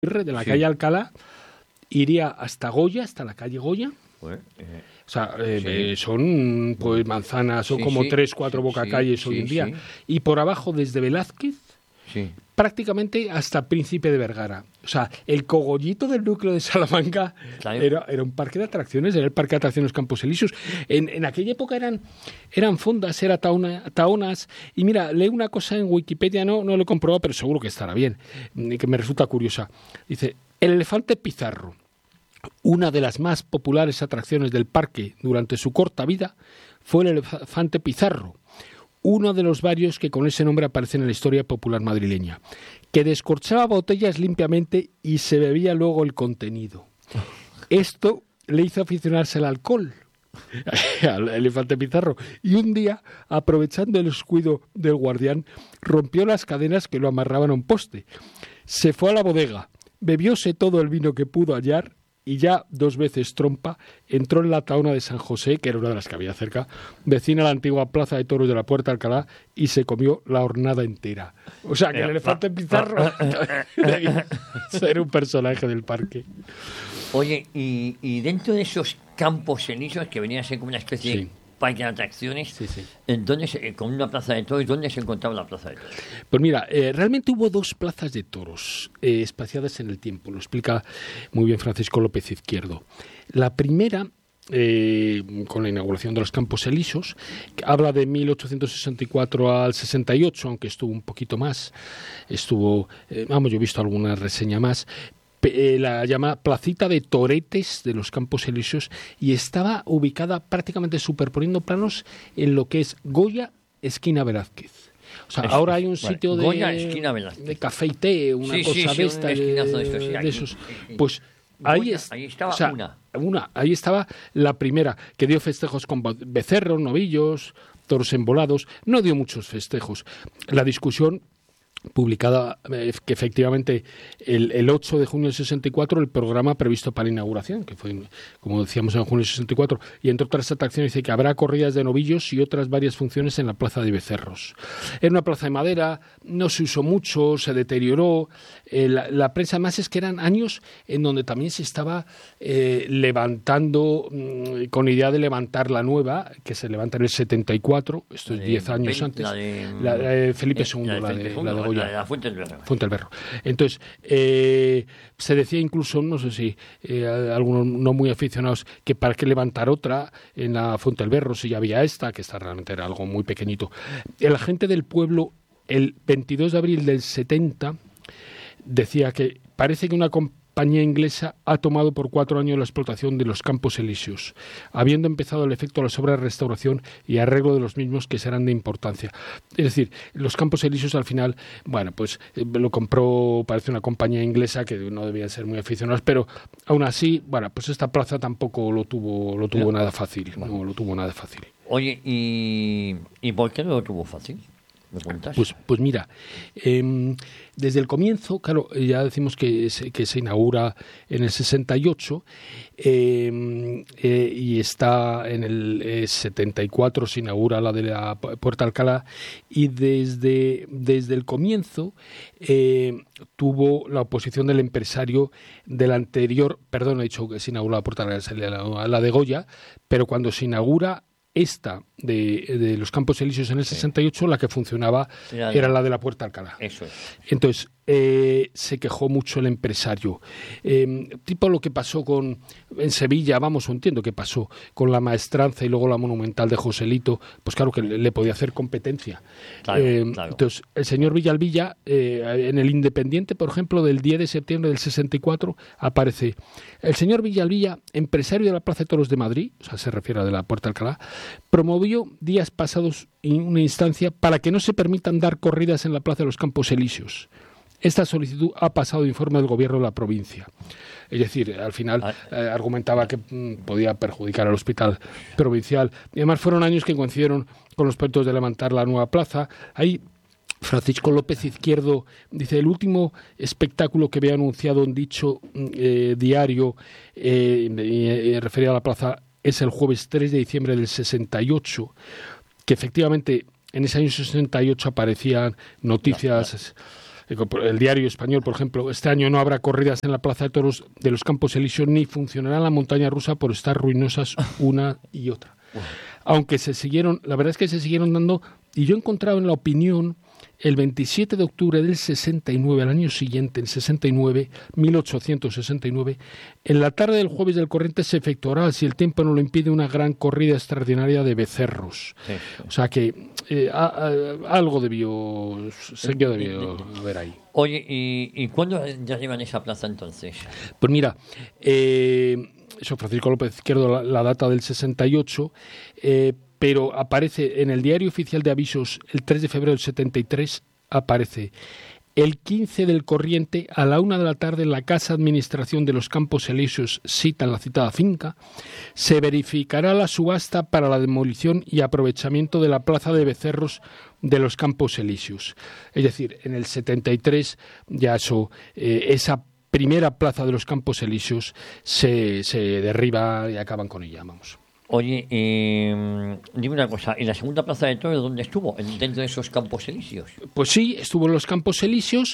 de la calle Alcalá, iría hasta Goya, hasta la calle Goya. O sea, son pues manzanas, son como 3, 4 bocacalles hoy en día. Y por abajo, desde Velázquez, prácticamente hasta Príncipe de Vergara. O sea, el cogollito del núcleo de Salamanca era un parque de atracciones, era el parque de atracciones Campos Elíseos. En aquella época eran fondas, eran taonas. Y mira, leo una cosa en Wikipedia, no lo he comprobado, pero seguro que estará bien, que me resulta curiosa. Dice, el elefante Pizarro, una de las más populares atracciones del parque durante su corta vida, fue el elefante Pizarro, uno de los varios que con ese nombre aparecen en la historia popular madrileña, que descorchaba botellas limpiamente y se bebía luego el contenido. Esto le hizo aficionarse al alcohol, al elefante Pizarro, y un día, aprovechando el descuido del guardián, rompió las cadenas que lo amarraban a un poste. Se fue a la bodega, bebióse todo el vino que pudo hallar, y ya 2 veces trompa, entró en la taona de San José, que era una de las que había cerca, vecina a la antigua plaza de toros de la Puerta de Alcalá, y se comió la hornada entera. O sea, que el elefante Pizarro debía ser un personaje del parque. Oye, y dentro de esos campos elíseos, que venía a ser como una especie de parque de atracciones, con una plaza de toros, ¿dónde se encontraba la plaza de toros? Pues mira, realmente hubo 2 plazas de toros espaciadas en el tiempo, lo explica muy bien Francisco López Izquierdo. La primera, con la inauguración de los Campos Elíseos, que habla de 1864 al 68, aunque estuvo un poquito más, yo he visto alguna reseña más, la llamada Placita de Toretes de los Campos Elíseos, y estaba ubicada prácticamente superponiendo planos en lo que es Goya, esquina Velázquez. O sea, ahora hay un sitio de café y té, una cosa de esta, de esos. Pues ahí estaba, o sea, ahí estaba la primera, que dio festejos con becerros, novillos, toros embolados. No dio muchos festejos. La discusión publicada, que efectivamente el 8 de junio del 64 el programa previsto para la inauguración, que fue, como decíamos, en junio del 64, y entre otras atracciones dice que habrá corridas de novillos y otras varias funciones en la plaza de becerros. Era una plaza de madera, no se usó mucho, se deterioró. La prensa, además, es que eran años en donde también se estaba levantando, con idea de levantar la nueva, que se levanta en el 74, esto es 10 años antes, la de Felipe II, la de la Fuente del Berro. Fuente del Berro. Entonces, se decía incluso, no sé si algunos no muy aficionados, que para qué levantar otra en la Fuente del Berro si ya había esta, que esta realmente era algo muy pequeñito. La gente del pueblo, el 22 de abril del 70, decía que parece que una compañía inglesa ha tomado por 4 años la explotación de los Campos Elíseos, habiendo empezado el efecto de las obras de restauración y arreglo de los mismos, que serán de importancia. Es decir, los Campos Elíseos al final, bueno, pues lo compró, parece, una compañía inglesa que no debían ser muy aficionados, pero aún así, bueno, pues esta plaza tampoco lo tuvo nada fácil, no lo tuvo nada fácil. Oye, ¿y por qué no lo tuvo fácil? ¿Me cuentas? Pues mira, desde el comienzo, claro, ya decimos que se inaugura en el 68 y está en el 74, se inaugura la de la Puerta Alcalá, y desde el comienzo tuvo la oposición del empresario del anterior, perdón, he dicho que se inaugura la Puerta Alcalá, la de Goya, pero cuando se inaugura esta de los Campos Elíseos en el 68, la que funcionaba era la de la Puerta Alcalá. Eso es. Entonces, se quejó mucho el empresario. Tipo lo que pasó en Sevilla, entiendo que pasó con la Maestranza y luego la Monumental de Joselito, pues claro que le podía hacer competencia. Claro. Entonces, el señor Villalbilla, en el Independiente, por ejemplo, del 10 de septiembre del 64, aparece el señor Villalbilla, empresario de la Plaza de Toros de Madrid, o sea, se refiere a de la Puerta Alcalá, promovió días pasados una instancia para que no se permitan dar corridas en la Plaza de los Campos Elíseos. Esta solicitud ha pasado de informe del gobierno de la provincia. Es decir, al final argumentaba que podía perjudicar al hospital provincial. Y además fueron años que coincidieron con los proyectos de levantar la nueva plaza. Ahí Francisco López Izquierdo dice: el último espectáculo que había anunciado en dicho diario, referido a la plaza, es el jueves 3 de diciembre del 68, que efectivamente en ese año 68 aparecían noticias el Diario Español, por ejemplo, este año no habrá corridas en la Plaza de Toros de los Campos Elíseos ni funcionará la montaña rusa por estar ruinosas una y otra. Aunque la verdad es que se siguieron dando, y yo he encontrado en La Opinión, el 27 de octubre del 69, al año siguiente, en 1869, en la tarde del jueves del corriente se efectuará, si el tiempo no lo impide, una gran corrida extraordinaria de becerros. Sí. O sea que algo debió haber ahí. Oye, ¿y cuándo ya llevan esa plaza entonces? Pues mira, eso, Francisco López Izquierdo, la data del 68, pero aparece en el Diario Oficial de Avisos el 3 de febrero del 73, aparece el 15 del corriente a la 1 de la tarde en la Casa Administración de los Campos Elíseos, cita en la citada finca, se verificará la subasta para la demolición y aprovechamiento de la plaza de becerros de los Campos Elíseos. Es decir, en el 73 ya esa primera plaza de los Campos Elíseos se derriba y acaban con ella, vamos. Oye, dime una cosa, ¿y la segunda plaza de toros dónde estuvo? ¿Dentro de esos Campos Elíseos? Pues sí, estuvo en los Campos Elíseos.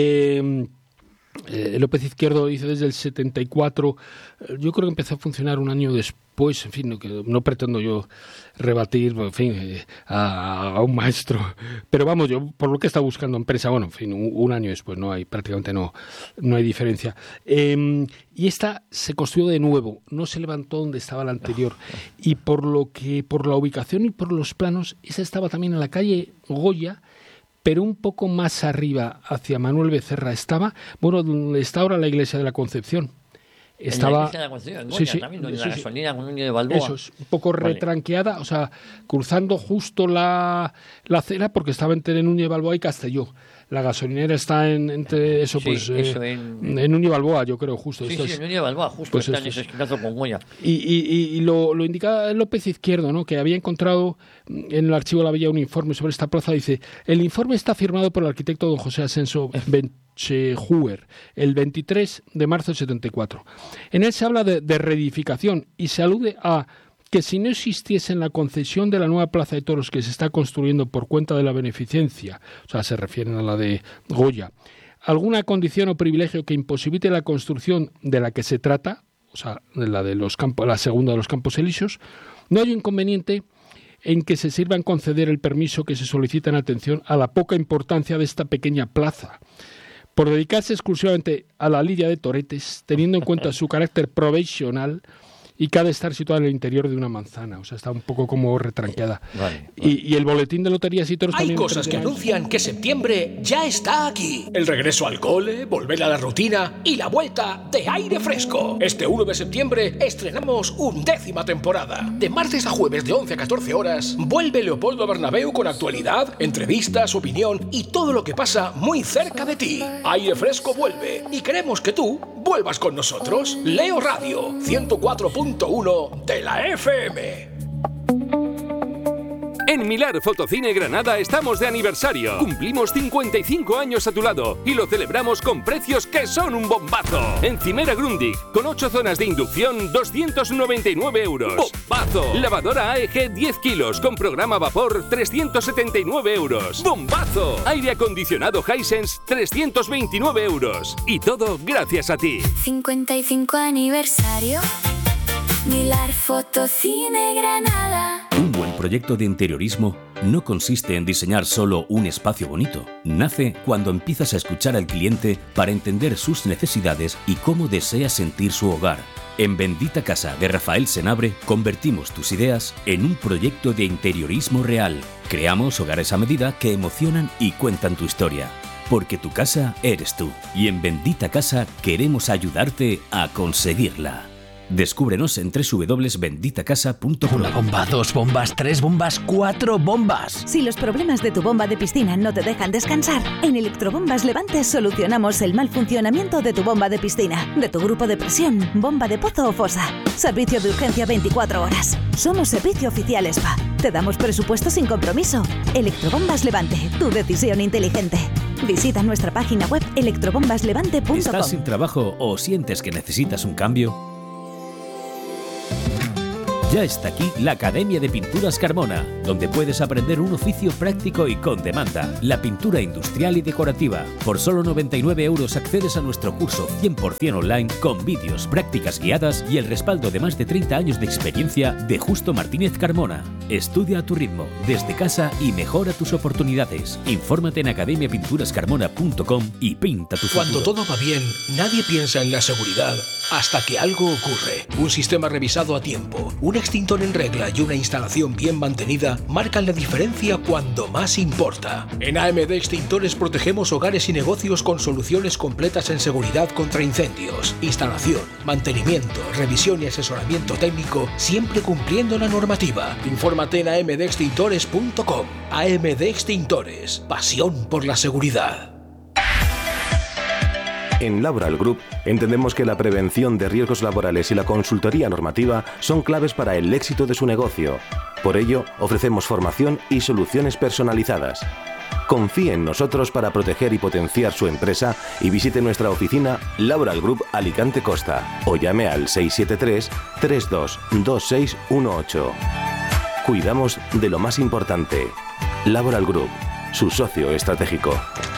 López Izquierdo dice desde el 74, yo creo que empezó a funcionar un año después, en fin, no pretendo yo rebatir, en fin, a un maestro, pero vamos, yo por lo que está buscando empresa, bueno, en fin, un año después, prácticamente no hay diferencia. Y esta se construyó de nuevo, no se levantó donde estaba la anterior, y por la ubicación y por los planos, esa estaba también en la calle Goya, pero un poco más arriba, hacia Manuel Becerra, estaba, donde está ahora la iglesia de la Concepción. Estaba, en la iglesia de la Concepción, en Goya, también, donde la gasolina con Núñez de Balboa. Eso es, un poco retranqueada, o sea, cruzando justo la acera, porque estaba entre Núñez de Balboa y Castelló. La gasolinera está entre eso, pues en Núñez de Balboa, yo creo, justo. Sí, en Núñez de Balboa, justo pues está en ese esquinazo con Goya. Y lo indicaba López Izquierdo, ¿no? Que había encontrado en el archivo de la Villa un informe sobre esta plaza. Dice, el informe está firmado por el arquitecto don José Ascenso Benchehuer, el 23 de marzo del 74. En él se habla de reedificación y se alude a que si no existiese en la concesión de la nueva Plaza de Toros que se está construyendo por cuenta de la beneficencia, o sea, se refieren a la de Goya, alguna condición o privilegio que imposibilite la construcción de la que se trata, o sea, de la segunda de los Campos Elíseos, no hay inconveniente en que se sirvan conceder el permiso que se solicita en atención a la poca importancia de esta pequeña plaza, por dedicarse exclusivamente a la lidia de toretes, teniendo en cuenta su carácter provisional y que ha de estar situada en el interior de una manzana. O sea, está un poco como retranqueada. Vale. Y el boletín de loterías y toros hay también... Hay cosas que anuncian que septiembre ya está aquí. El regreso al cole, volver a la rutina y la vuelta de aire fresco. Este 1 de septiembre estrenamos 11ª temporada. De martes a jueves de 11 a 14 horas, vuelve Leopoldo Bernabéu con actualidad, entrevistas, opinión y todo lo que pasa muy cerca de ti. Aire fresco vuelve y queremos que tú vuelvas con nosotros. Leo Radio 104.1 de la FM. En Milar Fotocine Granada estamos de aniversario. Cumplimos 55 años a tu lado y lo celebramos con precios que son un bombazo. Encimera Grundig, con 8 zonas de inducción, 299 euros. ¡Bombazo! Lavadora AEG 10 kilos con programa vapor, 379 euros. ¡Bombazo! Aire acondicionado Hisense, 329 euros. Y todo gracias a ti. 55 aniversario. Milar Fotocine Granada. Un buen proyecto de interiorismo no consiste en diseñar solo un espacio bonito. Nace cuando empiezas a escuchar al cliente para entender sus necesidades y cómo desea sentir su hogar. En Bendita Casa de Rafael Senabre convertimos tus ideas en un proyecto de interiorismo real. Creamos hogares a medida que emocionan y cuentan tu historia. Porque tu casa eres tú. Y en Bendita Casa queremos ayudarte a conseguirla. Descúbrenos en www.benditacasa.com. Una bomba, 2 bombas, 3 bombas, 4 bombas. Si los problemas de tu bomba de piscina no te dejan descansar, en Electrobombas Levante solucionamos el mal funcionamiento de tu bomba de piscina, de tu grupo de presión, bomba de pozo o fosa. Servicio de urgencia 24 horas. Somos servicio oficial SPA. Te damos presupuesto sin compromiso. Electrobombas Levante, tu decisión inteligente. Visita nuestra página web electrobombaslevante.com. ¿Estás sin trabajo o sientes que necesitas un cambio? Ya está aquí la Academia de Pinturas Carmona, donde puedes aprender un oficio práctico y con demanda, la pintura industrial y decorativa. Por solo 99 € accedes a nuestro curso 100% online con vídeos, prácticas guiadas y el respaldo de más de 30 años de experiencia de Justo Martínez Carmona. Estudia a tu ritmo, desde casa y mejora tus oportunidades. Infórmate en academiapinturascarmona.com y pinta tu futuro. Cuando todo va bien, nadie piensa en la seguridad hasta que algo ocurre. Un sistema revisado a tiempo, un extintor en regla y una instalación bien mantenida marcan la diferencia cuando más importa. En AMD Extintores protegemos hogares y negocios con soluciones completas en seguridad contra incendios, instalación, mantenimiento, revisión y asesoramiento técnico, siempre cumpliendo la normativa. Infórmate en amdextintores.com. AMD Extintores, pasión por la seguridad. En Laboral Group entendemos que la prevención de riesgos laborales y la consultoría normativa son claves para el éxito de su negocio. Por ello, ofrecemos formación y soluciones personalizadas. Confíe en nosotros para proteger y potenciar su empresa y visite nuestra oficina Laboral Group Alicante Costa o llame al 673 322618. Cuidamos de lo más importante. Laboral Group, su socio estratégico.